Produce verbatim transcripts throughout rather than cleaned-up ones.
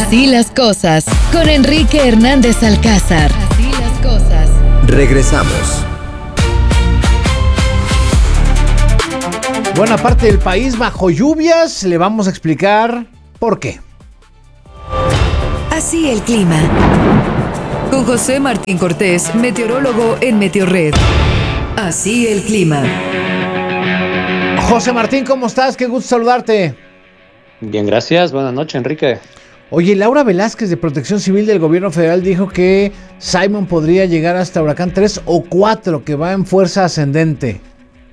Así las cosas, con Enrique Hernández Alcázar. Así las cosas. Regresamos. Buena parte del país bajo lluvias, le vamos a explicar por qué. Así el clima. Con José Martín Cortés, meteorólogo en Meteorred. Así el clima. José Martín, ¿cómo estás? Qué gusto saludarte. Bien, gracias. Buenas noches, Enrique. Oye, Laura Velázquez de Protección Civil del Gobierno Federal dijo que Simon podría llegar hasta huracán tres o cuatro, que va en fuerza ascendente.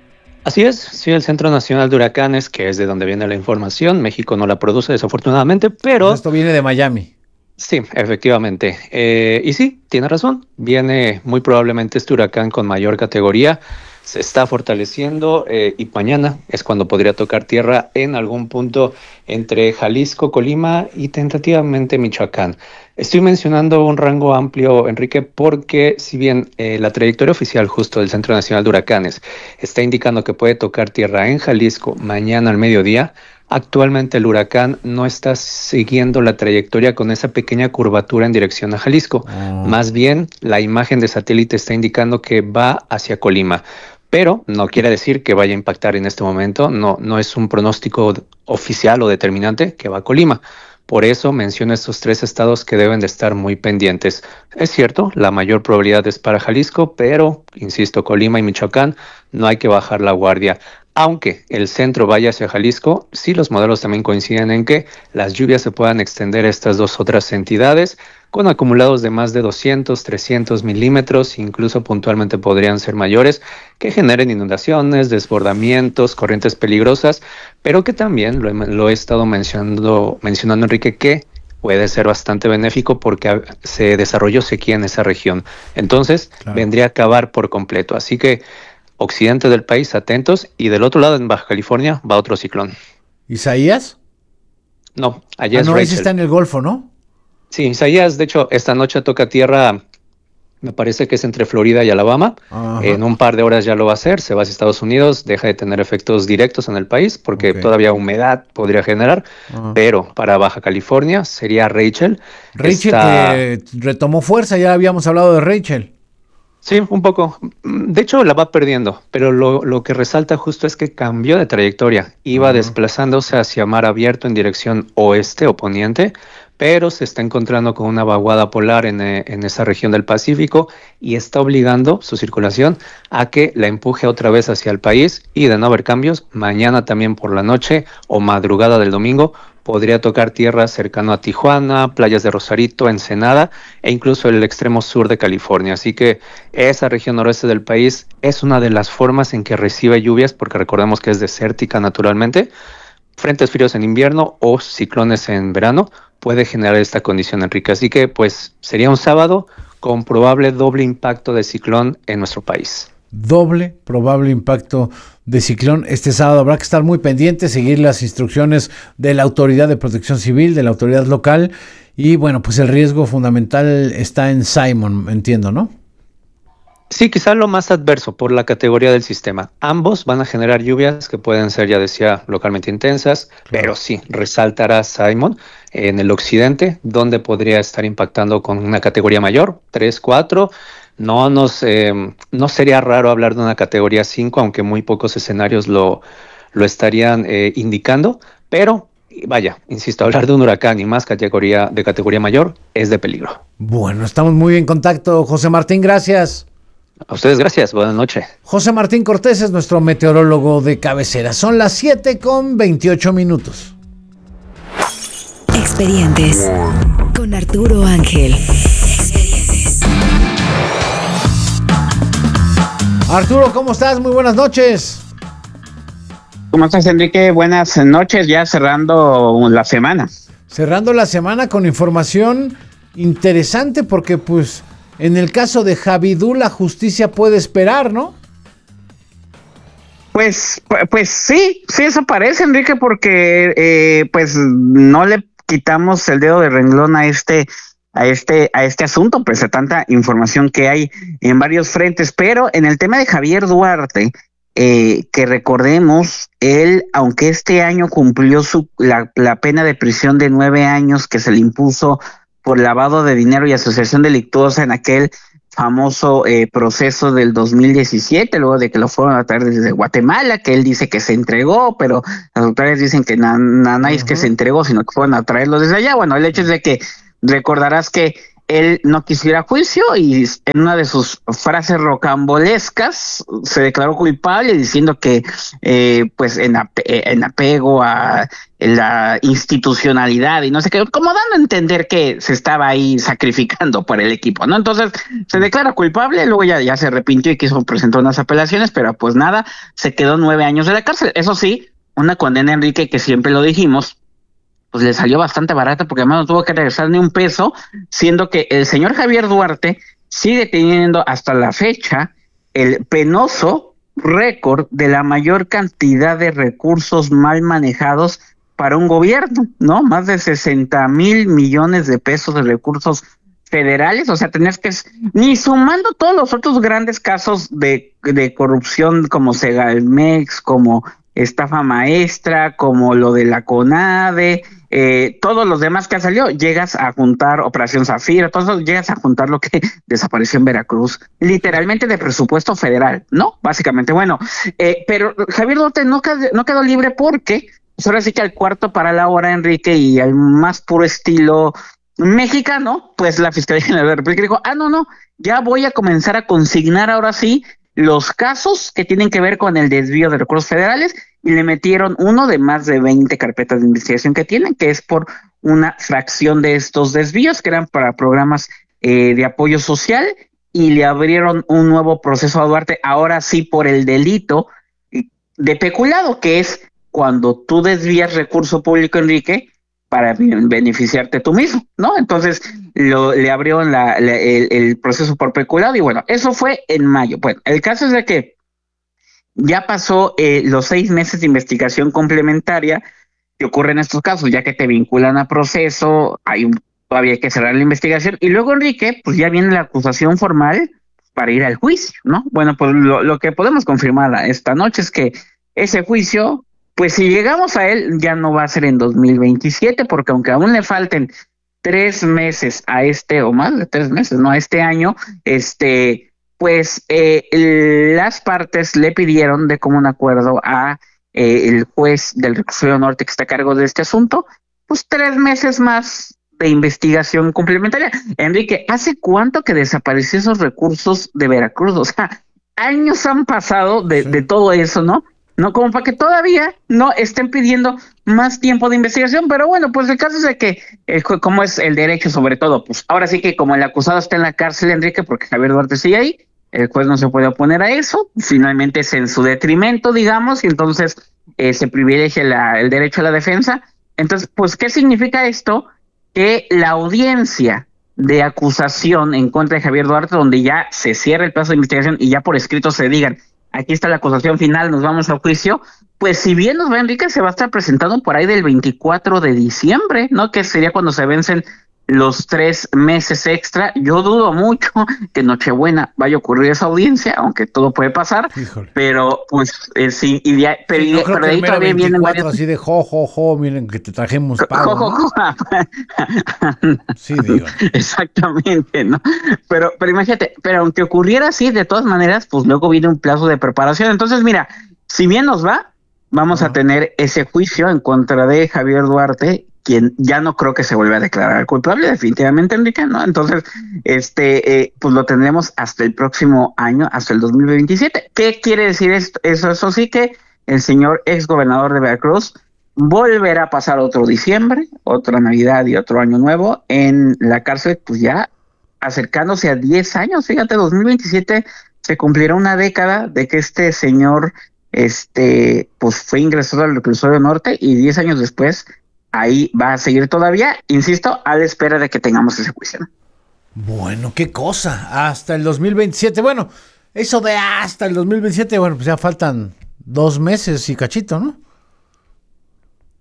Así es, sí, el Centro Nacional de Huracanes, que es de donde viene la información, México no la produce desafortunadamente, pero... Esto viene de Miami. Sí, efectivamente. Eh, y sí, tiene razón, viene muy probablemente este huracán con mayor categoría, se está fortaleciendo eh, y mañana es cuando podría tocar tierra en algún punto entre Jalisco, Colima y tentativamente Michoacán. Estoy mencionando un rango amplio, Enrique, porque si bien eh, la trayectoria oficial justo del Centro Nacional de Huracanes está indicando que puede tocar tierra en Jalisco mañana al mediodía, actualmente el huracán no está siguiendo la trayectoria con esa pequeña curvatura en dirección a Jalisco. Oh. Más bien, la imagen de satélite está indicando que va hacia Colima. Pero no quiere decir que vaya a impactar en este momento, no, no es un pronóstico oficial o determinante que va a Colima. Por eso menciono estos tres estados que deben de estar muy pendientes. Es cierto, la mayor probabilidad es para Jalisco, pero, insisto, Colima y Michoacán, no hay que bajar la guardia. Aunque el centro vaya hacia Jalisco, sí los modelos también coinciden en que las lluvias se puedan extender a estas dos otras entidades, con acumulados de más de doscientos, trescientos milímetros, incluso puntualmente podrían ser mayores, que generen inundaciones, desbordamientos, corrientes peligrosas, pero que también, lo he, lo he estado mencionando, mencionando Enrique, que puede ser bastante benéfico porque se desarrolló sequía en esa región. Entonces, claro, vendría a acabar por completo. Así que, occidente del país, atentos, y del otro lado, en Baja California, va otro ciclón. ¿Isaías? No, allá ah, es no, Rachel. ese está en el Golfo, ¿no? Sí, Isaías, de hecho, esta noche toca tierra, me parece que es entre Florida y Alabama. Ajá. En un par de horas ya lo va a hacer, se va hacia Estados Unidos, deja de tener efectos directos en el país, porque okay, todavía humedad podría generar, Ajá. pero para Baja California sería Rachel. Rachel Está... que retomó fuerza, ya habíamos hablado de Rachel. Sí, un poco. De hecho, la va perdiendo, pero lo, lo que resalta justo es que cambió de trayectoria. Iba uh-huh. desplazándose hacia mar abierto en dirección oeste o poniente, pero se está encontrando con una vaguada polar en, en esa región del Pacífico y está obligando su circulación a que la empuje otra vez hacia el país, y de no haber cambios, mañana también por la noche o madrugada del domingo podría tocar tierra cercano a Tijuana, playas de Rosarito, Ensenada e incluso el extremo sur de California. Así que esa región noroeste del país es una de las formas en que recibe lluvias, porque recordemos que es desértica naturalmente. Frentes fríos en invierno o ciclones en verano puede generar esta condición, Enrique. Así que pues sería un sábado con probable doble impacto de ciclón en nuestro país. Doble probable impacto de ciclón este sábado. Habrá que estar muy pendiente, seguir las instrucciones de la Autoridad de Protección Civil, de la autoridad local, y bueno, pues el riesgo fundamental está en Simon, entiendo, ¿no? Sí, quizá lo más adverso por la categoría del sistema. Ambos van a generar lluvias que pueden ser, ya decía, localmente intensas, claro, pero sí, resaltará Simon en el occidente, donde podría estar impactando con una categoría mayor, tres, cuatro. No nos eh, no sería raro hablar de una categoría cinco, aunque muy pocos escenarios lo, lo estarían eh, indicando, pero vaya, insisto, hablar de un huracán y más categoría de categoría mayor es de peligro. Bueno, estamos muy en contacto, José Martín, gracias. A ustedes gracias, buenas noches. José Martín Cortés es nuestro meteorólogo de cabecera. Son las siete con veintiocho minutos. Expedientes con Arturo Ángel. Expedientes. Arturo, ¿cómo estás? Muy buenas noches. ¿Cómo estás, Enrique? Buenas noches, ya cerrando la semana. Cerrando la semana con información interesante, porque pues en el caso de Javidú la justicia puede esperar, ¿no? Pues, pues sí, sí, eso parece, Enrique, porque eh, pues no le quitamos el dedo de renglón a este, a este, a este asunto, pues de tanta información que hay en varios frentes. Pero en el tema de Javier Duarte, eh, que recordemos, él, aunque este año cumplió su la, la pena de prisión de nueve años que se le impuso por lavado de dinero y asociación delictuosa en aquel famoso eh, proceso del dos mil diecisiete, luego de que lo fueron a traer desde Guatemala, que él dice que se entregó, pero las autoridades dicen que no na, na, es que se entregó, sino que fueron a traerlo desde allá. Bueno, el hecho es de que recordarás que él no quiso ir a juicio y en una de sus frases rocambolescas se declaró culpable diciendo que eh, pues en, ape en apego a la institucionalidad y no sé qué, como dando a entender que se estaba ahí sacrificando por el equipo, ¿no? Entonces se declara culpable, luego ya, ya se arrepintió y quiso presentar unas apelaciones, pero pues nada, se quedó nueve años de la cárcel. Eso sí, una condena, Enrique, que siempre lo dijimos, pues le salió bastante barata porque además no tuvo que regresar ni un peso, siendo que el señor Javier Duarte sigue teniendo hasta la fecha el penoso récord de la mayor cantidad de recursos mal manejados para un gobierno, ¿no? Más de sesenta mil millones de pesos de recursos federales, o sea, tenías que, ni sumando todos los otros grandes casos de, de corrupción como Segalmex, como estafa maestra, como lo de la CONADE, eh, todos los demás que han salido, llegas a juntar Operación Zafiro, todo eso, llegas a juntar lo que desapareció en Veracruz, literalmente de presupuesto federal, ¿no? Básicamente, bueno, eh, pero Javier Duarte no quedó, no quedó libre porque, pues ahora sí que al cuarto para la hora, Enrique, y al más puro estilo mexicano, pues la Fiscalía General de la República dijo, ah, no, no, ya voy a comenzar a consignar ahora sí los casos que tienen que ver con el desvío de recursos federales, y le metieron uno de más de veinte carpetas de investigación que tienen, que es por una fracción de estos desvíos que eran para programas eh, de apoyo social, y le abrieron un nuevo proceso a Duarte, ahora sí por el delito de peculado, que es cuando tú desvías recurso público, Enrique, para beneficiarte tú mismo, ¿no? Entonces lo, le abrieron la, la, el, el proceso por peculado y bueno, eso fue en mayo. Bueno, el caso es de que ya pasó eh, los seis meses de investigación complementaria que ocurre en estos casos, ya que te vinculan a proceso, hay un, todavía hay que cerrar la investigación y luego, Enrique, pues ya viene la acusación formal para ir al juicio, ¿no? Bueno, pues lo, lo que podemos confirmar esta noche es que ese juicio, pues si llegamos a él, ya no va a ser en dos mil veintisiete, porque aunque aún le falten tres meses a este, o más de tres meses, ¿no? A este año, este, pues eh, las partes le pidieron de común acuerdo a eh, el juez del Reclusorio Norte que está a cargo de este asunto, pues tres meses más de investigación complementaria. Enrique, ¿hace cuánto que desapareció esos recursos de Veracruz? O sea, años han pasado de, sí. de todo eso, ¿no? No, como para que todavía no estén pidiendo más tiempo de investigación, pero bueno, pues el caso es de que, eh, como es el derecho sobre todo, pues ahora sí que como el acusado está en la cárcel, Enrique, porque Javier Duarte sigue ahí, el juez no se puede oponer a eso, finalmente es en su detrimento, digamos, y entonces eh, se privilegia la, el derecho a la defensa. Entonces, pues, ¿qué significa esto? Que la audiencia de acusación en contra de Javier Duarte, donde ya se cierra el plazo de investigación y ya por escrito se digan, aquí está la acusación final, nos vamos a juicio, pues si bien nos va, Enrique, se va a estar presentando por ahí del veinticuatro de diciembre, ¿no? Que sería cuando se vencen los tres meses extra. Yo dudo mucho que Nochebuena vaya a ocurrir esa audiencia, aunque todo puede pasar. Híjole. Pero pues eh, sí, y de, pero, sí, no pero de ahí todavía vienen varios... así de jo, jo, jo, miren que te trajimos pago, jo, jo, jo. ¿No? Sí, digo. Exactamente, ¿no? Pero, pero imagínate, pero aunque ocurriera así, de todas maneras, pues luego viene un plazo de preparación. Entonces, mira, si bien nos va, vamos uh-huh. a tener ese juicio en contra de Javier Duarte, quien ya no creo que se vuelva a declarar culpable, definitivamente, Enrique, ¿no? Entonces, este, eh, pues lo tendremos hasta el próximo año, hasta el dos mil veintisiete. ¿Qué quiere decir esto? Eso? Eso sí que el señor exgobernador de Veracruz volverá a pasar otro diciembre, otra Navidad y otro Año Nuevo en la cárcel, pues ya acercándose a diez años. Fíjate, dos mil veintisiete se cumplirá una década de que este señor, este, pues fue ingresado al Reclusorio Norte y diez años después ahí va a seguir todavía, insisto, a la espera de que tengamos ese juicio, ¿no? Bueno, qué cosa, hasta el dos mil veintisiete, bueno, eso de hasta el dos mil veintisiete, bueno, pues ya faltan dos meses y cachito, ¿no?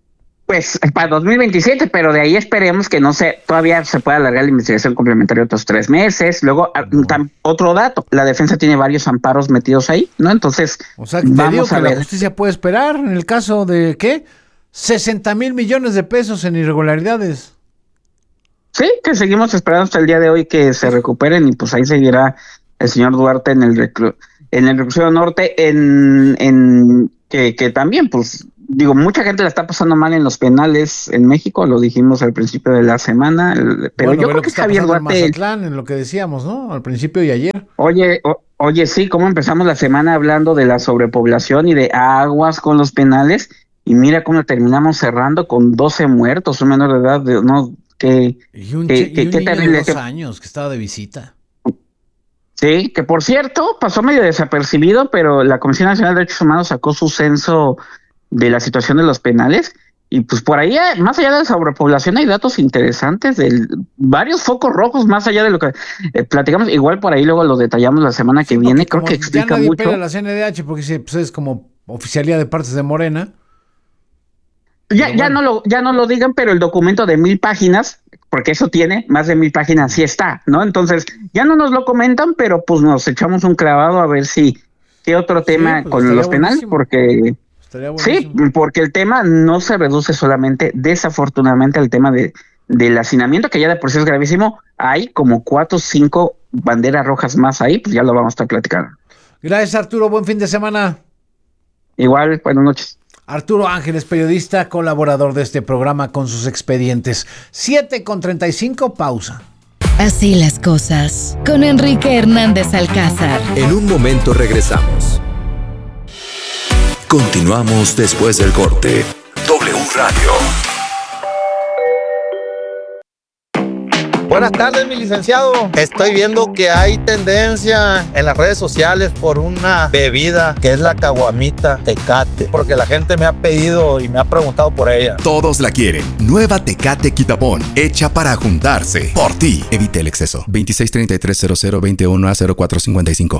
Pues para dos mil veintisiete, pero de ahí esperemos que no se, todavía se pueda alargar la investigación complementaria otros tres meses. Luego, no. tam, otro dato, la defensa tiene varios amparos metidos ahí, ¿no? Entonces, o sea, te vamos digo que a ver. La justicia puede esperar en el caso de, ¿qué? sesenta mil millones de pesos en irregularidades. Sí, que seguimos esperando hasta el día de hoy que se recuperen y pues ahí seguirá el señor Duarte en el reclu- en el reclusorio norte, en, en que, que también, pues, digo, mucha gente la está pasando mal en los penales en México, lo dijimos al principio de la semana, pero bueno, yo creo que, que Javier Duarte... En Mazatlán, en lo que decíamos, ¿no? Al principio y ayer. Oye, o, oye, sí, cómo empezamos la semana hablando de la sobrepoblación y de aguas con los penales, y mira cómo terminamos cerrando con doce muertos, un menor de edad, de, ¿no? Que, y un, que, y que, un que niño terrible, de dos que, años que estaba de visita. Sí, que por cierto, pasó medio desapercibido, pero la Comisión Nacional de Derechos Humanos sacó su censo de la situación de los penales y pues por ahí, más allá de la sobrepoblación, hay datos interesantes de varios focos rojos, más allá de lo que eh, platicamos, igual por ahí luego lo detallamos la semana que sí, viene, creo que explica ya nadie mucho. Pega la C N D H porque pues, es como oficialía de partes de Morena. Ya, bueno. ya no lo, ya no lo digan, pero el documento de mil páginas, porque eso tiene más de mil páginas, sí está, ¿no? Entonces, ya no nos lo comentan, pero pues nos echamos un clavado a ver si qué otro tema sí, pues con los penales, porque sí, porque el tema no se reduce solamente, desafortunadamente, al tema de del hacinamiento, que ya de por sí es gravísimo. Hay como cuatro o cinco banderas rojas más ahí, pues ya lo vamos a estar platicando. Gracias, Arturo, buen fin de semana. Igual, buenas noches. Arturo Ángeles, periodista, colaborador de este programa con sus expedientes. siete con treinta y cinco, pausa. Así las cosas, con Enrique Hernández Alcázar. En un momento regresamos. Continuamos después del corte. W Radio. Buenas tardes, mi licenciado. Estoy viendo que hay tendencia en las redes sociales por una bebida que es la caguamita Tecate, porque la gente me ha pedido y me ha preguntado por ella. Todos la quieren. Nueva Tecate Quitapón, hecha para juntarse. Por ti. Evite el exceso. veintiséis treinta y tres cero cero veintiuno a cero cuatro cincuenta y cinco.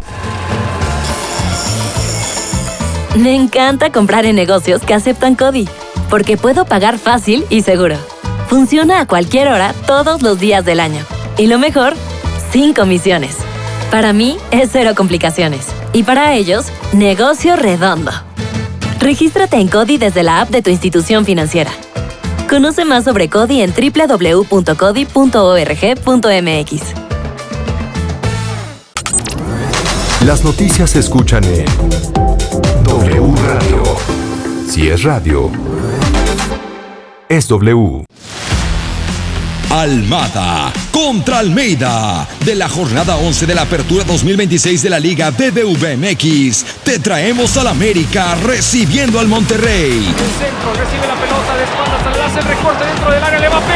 Me encanta comprar en negocios que aceptan CODI, porque puedo pagar fácil y seguro. Funciona a cualquier hora, todos los días del año. Y lo mejor, sin comisiones. Para mí, es cero complicaciones. Y para ellos, negocio redondo. Regístrate en CODI desde la app de tu institución financiera. Conoce más sobre CODI en doble u doble u doble u punto codi punto org punto m x. Las noticias se escuchan en W Radio. Si es radio, es W. Almada contra Almeida. De la jornada once de la Apertura dos mil veintiséis de la Liga B B V M X, te traemos al América recibiendo al Monterrey. El centro, recibe la pelota de espaldas, al hace el recorte dentro del área, le va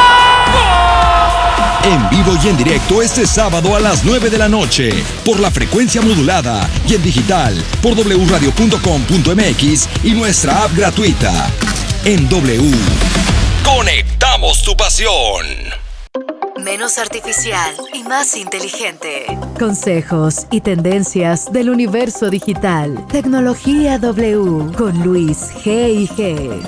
a pegar. ¡Gol! En vivo y en directo este sábado a las nueve de la noche, por la frecuencia modulada y en digital, por doble u radio punto com punto m x y nuestra app gratuita. En W. Conectamos tu pasión. Menos artificial y más inteligente. Consejos y tendencias del universo digital. Tecnología W con Luis G y G.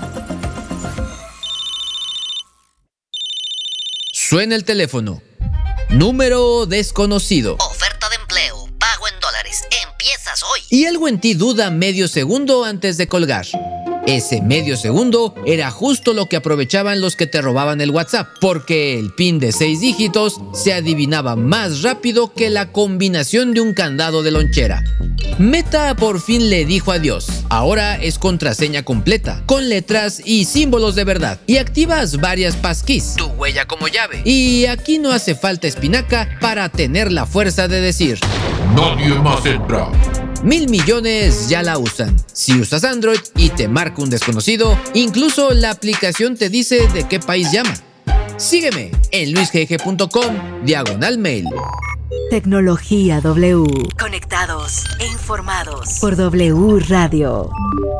Suena el teléfono. Número desconocido. Oferta de empleo. Pago en dólares. Empiezas hoy. Y algo en ti duda medio segundo antes de colgar. Ese medio segundo era justo lo que aprovechaban los que te robaban el WhatsApp, porque el PIN de seis dígitos se adivinaba más rápido que la combinación de un candado de lonchera. Meta por fin le dijo adiós. Ahora es contraseña completa, con letras y símbolos de verdad. Y activas varias passkeys, tu huella como llave. Y aquí no hace falta espinaca para tener la fuerza de decir: nadie más entra. Mil millones ya la usan. Si usas Android y te marca un desconocido, incluso la aplicación te dice de qué país llama. Sígueme en luis g g punto com diagonal mail. Tecnología W. Conectados e informados por W Radio.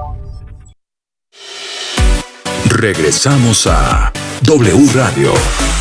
Regresamos a W Radio.